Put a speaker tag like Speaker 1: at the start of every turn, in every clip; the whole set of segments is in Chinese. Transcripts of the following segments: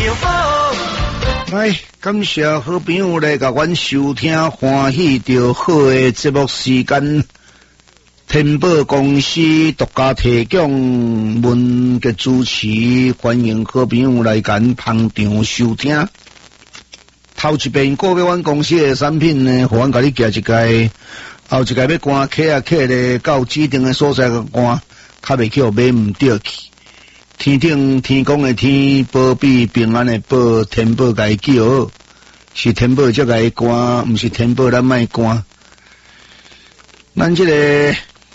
Speaker 1: 就好。
Speaker 2: 来，感谢好朋友来甲阮收听欢喜就好的节目时间。天宝公司独家提供文嘅主持，欢迎好朋友来甲捧场收听。头一遍购买阮公司的产品呢，互阮甲你寄一个，后一个要关客啊客咧，到指定的所在个关，较袂去互买唔对去。天顶天公的天，保庇平安的保，天宝甲伊叫，是天宝才甲伊关，毋是天宝咱莫关。咱这个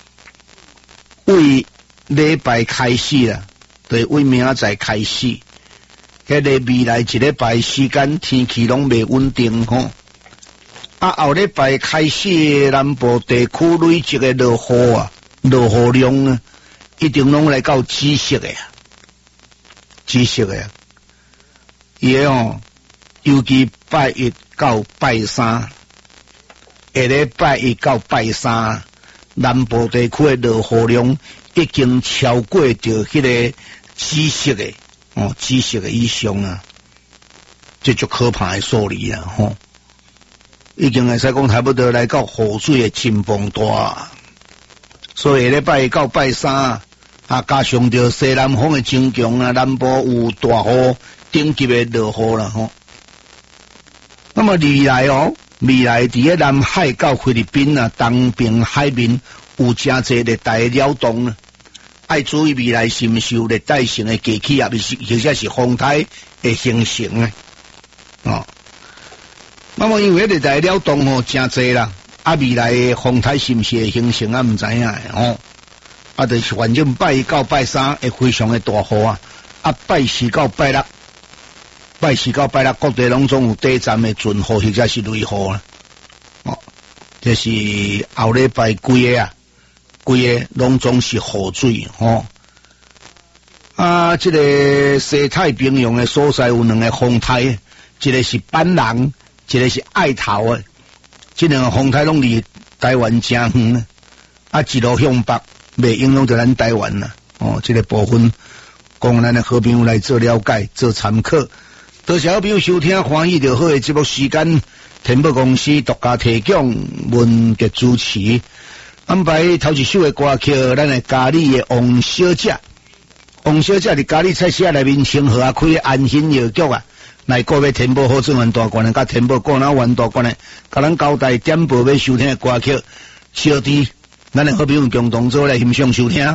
Speaker 2: 为礼拜开始啦，对，为明仔载开始。迄个未来一礼拜时间天气拢未稳定吼，后礼拜开始南部地区累积的落雨啊，落雨量啊，一定拢来到紫色的啊，紫色的啊，伊个吼，尤其拜一到拜三，下礼拜一到拜三，南部地区的落雨量已经超过着迄个紫色的。哦，紫色的以上啊，这就可怕的数字啊！吼，已经会使讲差不多来到雨水的真风大，所以下礼拜到拜三啊，加上着西南风的增强啊，南部有大雨顶级的落雨啦吼。那么未来伫个南海到菲律宾啊，东边海面有真侪热带扰动啊。爱注意未来是毋是有热带性的低气压，或者是风台的形成啊？哦，那么因为热带扰动吼真侪啦，未来的风台是毋是会形成毋知影的哦。就是反正拜一到拜三会非常的大雨啊，拜四到拜六各地拢总有短暂的阵雨或者是雷雨啦。哦，这是后礼拜规个拢总是雨水吼，这个西太平洋的所在有两个风台，一个是板廊，一个是爱头的，这两个风台拢离台湾真远一路向北，袂影响到咱台湾啦。哦，这个部分供咱的好朋友来做了解、做参考。多谢好朋友收听欢喜就好的节目时间，天宝公司独家提供文嘅主持。安排头一首的歌曲，咱的咖喱的王小姐。王小姐伫咖喱菜市内面清河啊，开安心药局啊，来购买天宝好转元大罐的，甲天宝过脑元大罐的，甲咱交代点播要收听的歌曲，小弟，咱的好朋友共同做来欣赏收听。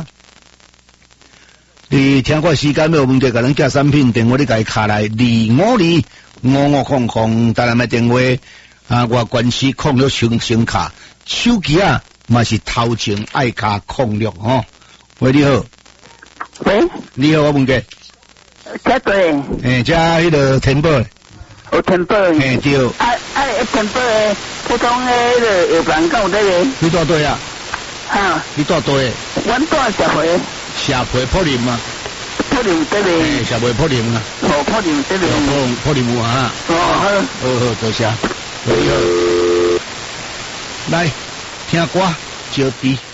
Speaker 2: 你听过时间有问题，甲咱寄产品电话你甲伊卡来2525500，台南的电话外关系06星卡，手机啊。嘛是头前爱卡06吼，喂你好，
Speaker 3: 喂，
Speaker 2: 你好，我问个，
Speaker 3: 这对，
Speaker 2: 这迄个天宝，
Speaker 3: 有天宝，
Speaker 2: 对，
Speaker 3: 天宝的普通的迄个药房有这个，
Speaker 2: 你住对啊？
Speaker 3: 哈，
Speaker 2: 你住对？
Speaker 3: 阮住社会，
Speaker 2: 社会普林嘛，
Speaker 3: 普林这个，
Speaker 2: 社会普林啊，
Speaker 3: 普林这个，
Speaker 2: 普林有啊，好，多谢，来听歌，小弟。